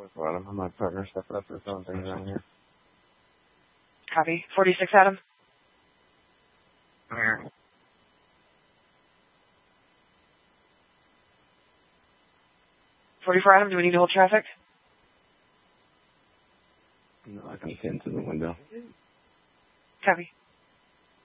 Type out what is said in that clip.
Adam, I'm my partner stepping up for throwing things around here. Copy. 46 Adam. Where? 44 Adam, do we need to hold traffic? No, I can see into the window. Copy.